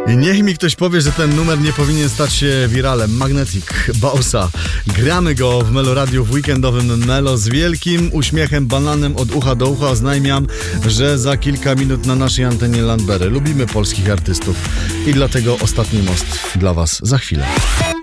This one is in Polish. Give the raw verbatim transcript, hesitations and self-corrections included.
Niech mi ktoś powie, że ten numer nie powinien stać się wiralem. Magnetic, Bausa. Gramy go w Meloradiu w weekendowym Melo z wielkim uśmiechem, bananem od ucha do ucha. Oznajmiam, że za kilka minut na naszej antenie Landbery. Lubimy polskich artystów i dlatego Ostatni most dla was za chwilę.